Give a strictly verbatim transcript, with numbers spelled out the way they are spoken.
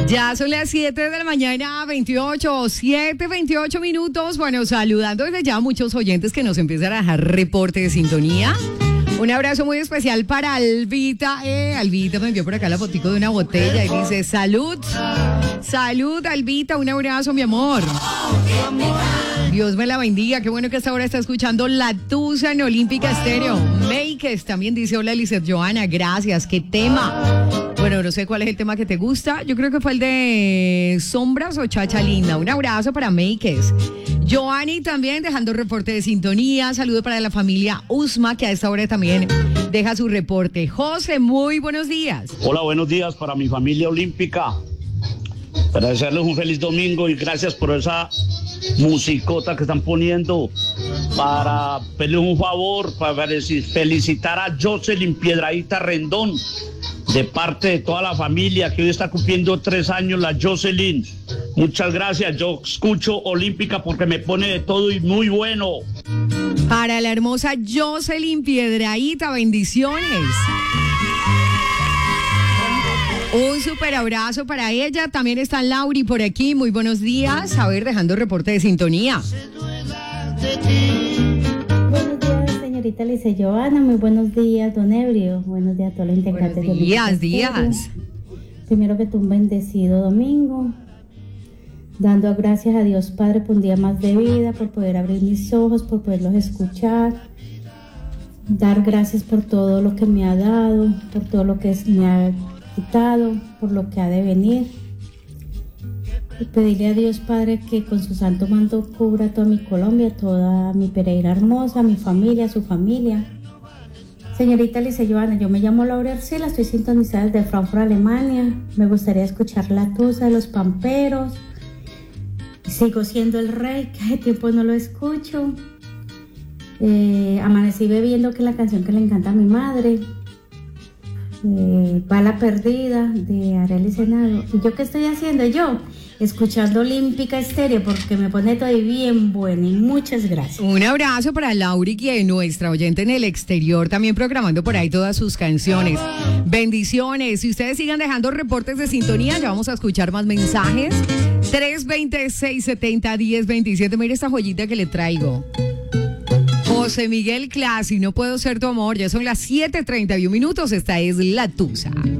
Ya son las siete de la mañana, veintiocho, siete, veintiocho minutos. Bueno, saludando desde ya a muchos oyentes que nos empiezan a dejar reporte de sintonía. Un abrazo muy especial para Albita. Eh, Albita me envió por acá la fotico de una botella y dice, salud, salud Albita, un abrazo mi amor. Dios me la bendiga, qué bueno que hasta ahora está escuchando La Tusa en Olímpica Estéreo. Makes también dice, hola Lizeth Joana, gracias, qué tema. Bueno, no sé cuál es el tema que te gusta, yo creo que fue el de Sombras o Chacha Linda. Un abrazo para Makes. Joanny también dejando reporte de sintonía, saludo para la familia Usma que a esta hora también deja su reporte. José, muy buenos días. Hola, buenos días para mi familia olímpica. Para desearles un feliz domingo y gracias por esa musicota que están poniendo. Para pedirles un favor, para felicitar a Jocelyn Piedradita Rendón, de parte de toda la familia que hoy está cumpliendo tres años, la Jocelyn. Muchas gracias, yo escucho Olímpica porque me pone de todo y muy bueno. Para la hermosa Jocelyn Piedradita, bendiciones. Un súper abrazo para ella. También está Lauri por aquí. Muy buenos días. A ver, dejando reporte de sintonía. Buenos días, señorita Lice Joana. Muy buenos días, don Ebrio. Buenos días a todos los integrantes. Buenos días, días. Primero que tú, un bendecido domingo. Dando gracias a Dios Padre por un día más de vida, por poder abrir mis ojos, por poderlos escuchar. Dar gracias por todo lo que me ha dado, por todo lo que me ha quitado, por lo que ha de venir. Y pedirle a Dios Padre que con su santo manto cubra toda mi Colombia, toda mi Pereira hermosa, mi familia, su familia. Señorita Lice Joana, yo me llamo Laura Arcila, estoy sintonizada desde Frankfurt, Alemania. Me gustaría escuchar La Tusa de los Pamperos. Sigo siendo el rey, que hace tiempo no lo escucho. Eh, amanecí bebiendo, que es la canción que le encanta a mi madre. Eh, Bala Perdida de Arely Senado. ¿Y yo qué estoy haciendo? Yo escuchando Olímpica Estéreo porque me pone todo bien bueno y muchas gracias. Un abrazo para Lauri, que es nuestra oyente en el exterior, también programando por ahí todas sus canciones. Bendiciones. Si ustedes sigan dejando reportes de sintonía, ya vamos a escuchar más mensajes. tres veinte, seiscientos setenta, diez veintisiete. Mira esta joyita que le traigo. José Miguel Clasi, no puedo ser tu amor. Ya son las siete treinta y uno minutos. Esta es La Tusa.